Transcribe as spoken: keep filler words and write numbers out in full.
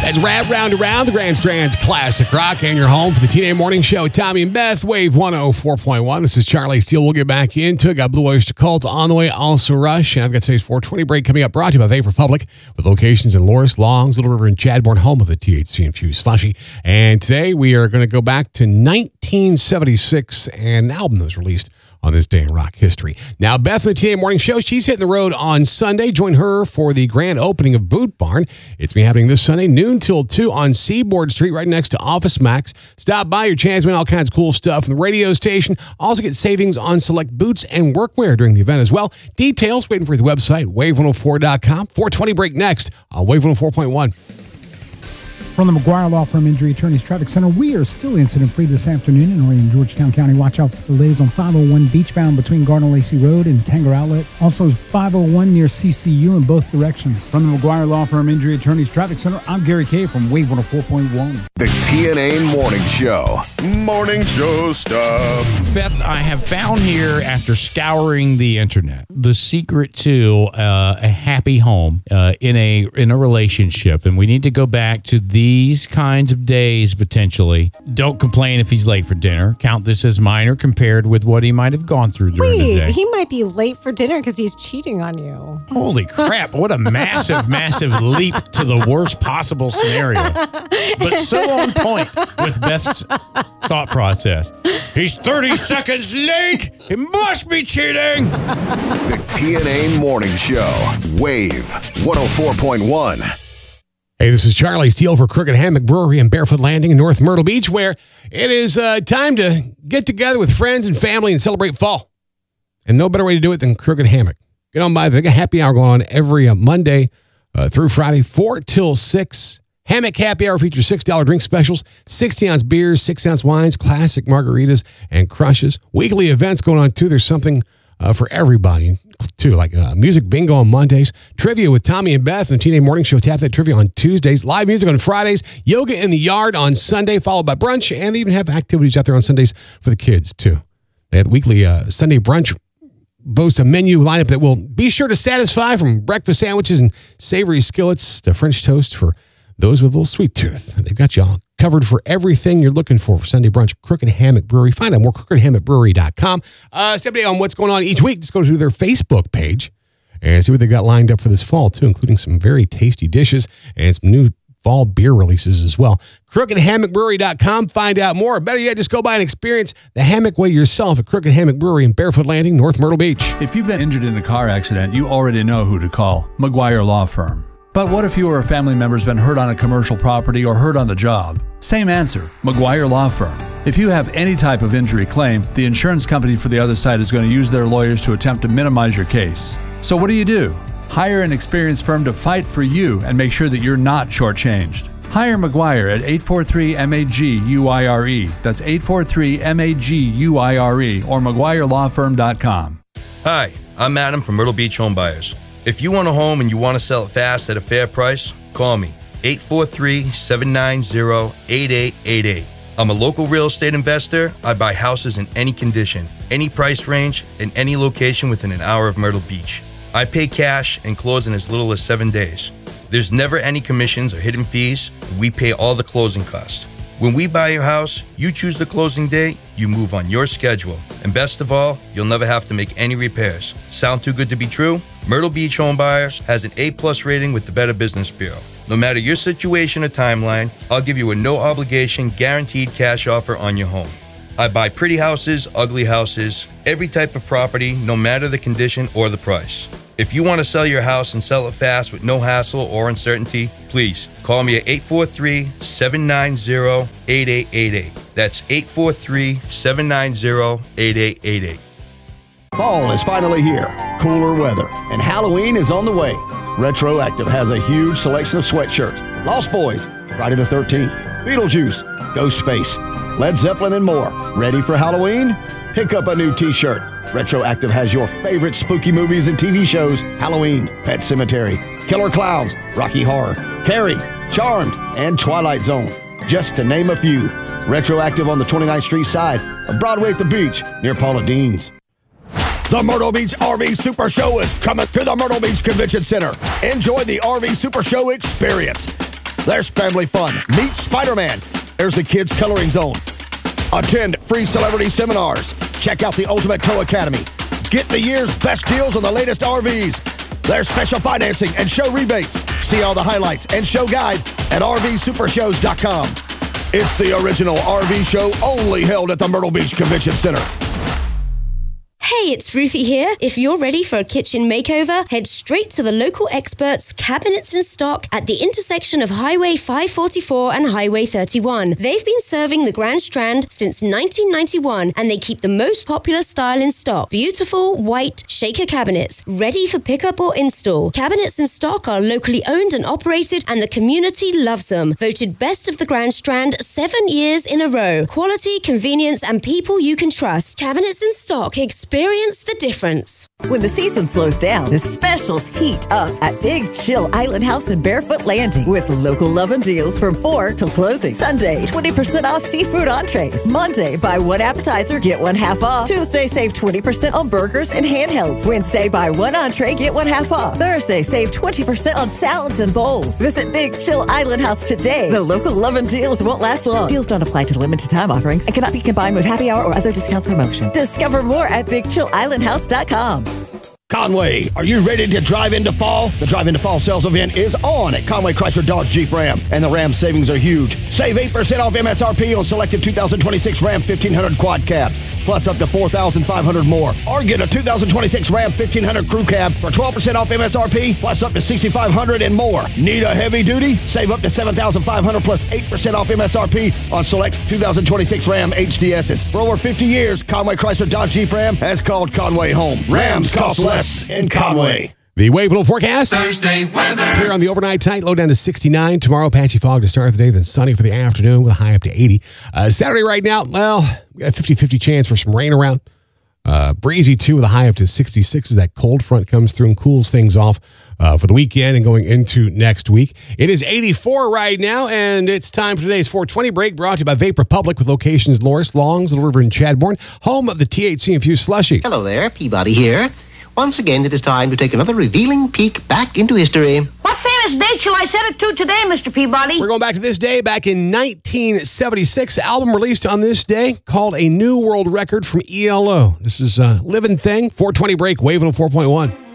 That's Rap Round Around, the Grand Strand's classic rock, and your home for the T N A Morning Show. Tommy and Beth, Wave one oh four point one. This is Charlie Steele. We'll get back into it. Got Blue Oyster Cult on the way, also Rush. And I've got today's four twenty break coming up, brought to you by Vapor Public, with locations in Loris, Longs, Little River, and Chadbourne, home of the T H C-infused slushy. And today we are going to go back to nineteen seventy-six, and an album that was released on this day in rock history. Now, Beth in the T N A Morning Show, she's hitting the road on Sunday. Join her for the grand opening of Boot Barn. It's been happening this Sunday, noon till two on Seaboard Street, right next to Office Max. Stop by, your chance to win all kinds of cool stuff from the radio station. Also get savings on select boots and workwear during the event as well. Details waiting for the website, wave one oh four dot com. four twenty break next on Wave one oh four point one. From the McGuire Law Firm Injury Attorneys Traffic Center, we are still incident-free this afternoon in or in Georgetown County. Watch out for delays on five oh one beachbound between Gardner-Lacey Road and Tanger Outlet. Also, five oh one near C C U in both directions. From the McGuire Law Firm Injury Attorneys Traffic Center, I'm Gary Kay from Wave one oh four point one. The T N A Morning Show. Morning Show stuff. Beth, I have found here, after scouring the internet, the secret to uh, a happy home uh, in a in a relationship, and we need to go back to these kinds of days potentially. Don't complain if he's late for dinner. Count this as minor compared with what he might have gone through during Wait, the day. he might be late for dinner because he's cheating on you. Holy crap! What a massive, massive leap to the worst possible scenario, but so on point with Beth's thought process. He's thirty seconds late. He must be cheating. The T N A Morning Show. Wave one oh four point one. Hey, this is Charlie Steele for Crooked Hammock Brewery and Barefoot Landing in North Myrtle Beach, where it is uh, time to get together with friends and family and celebrate fall. And no better way to do it than Crooked Hammock. Get on by. They got happy hour going on every uh, Monday uh, through Friday, four till six. Hammock Happy Hour features six dollar drink specials, sixty ounce beers, six ounce wines, classic margaritas, and crushes. Weekly events going on, too. There's something uh, for everybody, too, like uh, music bingo on Mondays, trivia with Tommy and Beth, and the T N A Morning Show Tap That Trivia on Tuesdays, live music on Fridays, yoga in the yard on Sunday, followed by brunch, and they even have activities out there on Sundays for the kids, too. They have weekly uh, Sunday brunch, boasts a menu lineup that will be sure to satisfy, from breakfast sandwiches and savory skillets to French toast for those with a little sweet tooth. They've got you all covered for everything you're looking for for Sunday brunch. Crooked Hammock Brewery. Find out more, crooked hammock brewery dot com. Uh, step update on what's going on each week. Just go to their Facebook page and see what they got lined up for this fall, too, including some very tasty dishes and some new fall beer releases as well. crooked hammock brewery dot com. Find out more. Better yet, just go by and experience the hammock way yourself at Crooked Hammock Brewery in Barefoot Landing, North Myrtle Beach. If you've been injured in a car accident, you already know who to call. McGuire Law Firm. But what if you or a family member's been hurt on a commercial property or hurt on the job? Same answer, McGuire Law Firm. If you have any type of injury claim, the insurance company for the other side is going to use their lawyers to attempt to minimize your case. So what do you do? Hire an experienced firm to fight for you and make sure that you're not shortchanged. Hire McGuire at eight four three M A G U I R E. That's eight four three M A G U I R E or McGuire Law Firm dot com. Hi, I'm Adam from Myrtle Beach Home Buyers. If you want a home and you want to sell it fast at a fair price, call me, eight four three, seven nine zero, eight eight eight eight. I'm a local real estate investor. I buy houses in any condition, any price range, and any location within an hour of Myrtle Beach. I pay cash and close in as little as seven days. There's never any commissions or hidden fees. We pay all the closing costs. When we buy your house, you choose the closing date, you move on your schedule. And best of all, you'll never have to make any repairs. Sound too good to be true? Myrtle Beach Home Buyers has an A plus rating with the Better Business Bureau. No matter your situation or timeline, I'll give you a no-obligation, guaranteed cash offer on your home. I buy pretty houses, ugly houses, every type of property, no matter the condition or the price. If you want to sell your house and sell it fast with no hassle or uncertainty, please call me at eight four three, seven nine zero, eight eight eight eight. That's eight four three, seven nine zero, eight eight eight eight. Fall is finally here, cooler weather, and Halloween is on the way. Retroactive has a huge selection of sweatshirts, Lost Boys, Friday the thirteenth, Beetlejuice, Ghostface, Led Zeppelin, and more. Ready for Halloween? Pick up a new t-shirt. Retroactive has your favorite spooky movies and T V shows: Halloween, Pet Sematary, Killer Clowns, Rocky Horror, Carrie, Charmed, and Twilight Zone, just to name a few. Retroactive on the twenty-ninth Street side of Broadway at the beach near Paula Dean's. The Myrtle Beach R V Super Show is coming to the Myrtle Beach Convention Center. Enjoy the R V Super Show experience. There's family fun. Meet Spider-Man. There's the Kids Coloring Zone. Attend free celebrity seminars. Check out the Ultimate Tow Academy. Get the year's best deals on the latest R Vs. There's special financing and show rebates. See all the highlights and show guide at R V super shows dot com. It's the original R V show only held at the Myrtle Beach Convention Center. Hey, it's Ruthie here. If you're ready for a kitchen makeover, head straight to the local experts, Cabinets in Stock, at the intersection of Highway five forty-four and Highway thirty-one. They've been serving the Grand Strand since nineteen ninety-one, and they keep the most popular style in stock. Beautiful, white, shaker cabinets, ready for pickup or install. Cabinets in Stock are locally owned and operated, and the community loves them. Voted best of the Grand Strand seven years in a row. Quality, convenience, and people you can trust. Cabinets in Stock. Experience the difference. When the season slows down, the specials heat up at Big Chill Island House in Barefoot Landing with local lovin' deals from four till closing. Sunday, twenty percent off seafood entrees. Monday, buy one appetizer, get one half off. Tuesday, save twenty percent on burgers and handhelds. Wednesday, buy one entree, get one half off. Thursday, save twenty percent on salads and bowls. Visit Big Chill Island House today. The local lovin' deals won't last long. Deals don't apply to limited time offerings and cannot be combined with happy hour or other discount promotion. Discover more at big chill island house dot com. Conway, are you ready to drive into fall? The Drive into Fall sales event is on at Conway Chrysler Dodge Jeep Ram, and the Ram savings are huge. Save eight percent off M S R P on selected two thousand twenty-six Ram fifteen hundred quad cabs, plus up to four thousand five hundred more. Or get a two thousand twenty-six Ram fifteen hundred crew cab for twelve percent off M S R P, plus up to six thousand five hundred and more. Need a heavy duty? Save up to seven thousand five hundred plus eight percent off M S R P on select two thousand twenty-six Ram H D Ss. For over fifty years, Conway Chrysler Dodge Jeep Ram has called Conway home. Rams cost less in Conway. The Wave Little Forecast. Thursday weather. Clear on the overnight tonight, low down to sixty-nine. Tomorrow, patchy fog to start the day, then sunny for the afternoon with a high up to eighty. Uh, Saturday right now, well, we got a fifty-fifty chance for some rain around. Uh, breezy too with a high up to sixty-six as that cold front comes through and cools things off uh, for the weekend and going into next week. It is eighty-four right now, and it's time for today's four twenty break, brought to you by Vape Republic with locations in Loris, Longs, Little River, and Chadbourne, home of the T H C-infused slushy. Hello there, Peabody here. Once again, it is time to take another revealing peek back into history. What famous date shall I set it to today, Mister Peabody? We're going back to this day, back in nineteen seventy-six. Album released on this day called A New World Record from E L O. This is a living thing. four twenty break, Wave on four point one.